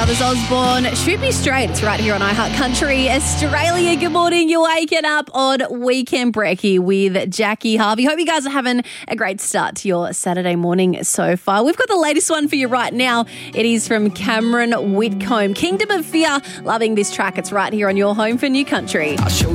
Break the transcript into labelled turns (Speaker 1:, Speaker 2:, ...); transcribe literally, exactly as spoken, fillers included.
Speaker 1: Brothers Osborne, Shoot Me Straight. It's right here on iHeart Country Australia. Good morning. You're waking up on Weekend Brekkie with Jackie Harvey. Hope you guys are having a great start to your Saturday morning so far. We've got the latest one for you right now. It is from Cameron Whitcomb. Kingdom of Fear. Loving this track. It's right here on your home for New Country.
Speaker 2: I'll show